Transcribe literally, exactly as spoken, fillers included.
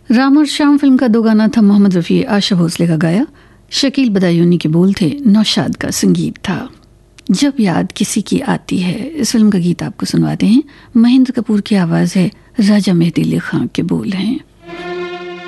राम और श्याम फिल्म का दो गाना था। मोहम्मद रफ़ी, आशा भोसले का गाया, शकील बदायूनी के बोल थे, नौशाद का संगीत था। जब याद किसी की आती है, इस फिल्म का गीत आपको सुनवाते हैं। महेंद्र कपूर की आवाज़ है, राजा मेहदी अली खां के बोल हैं।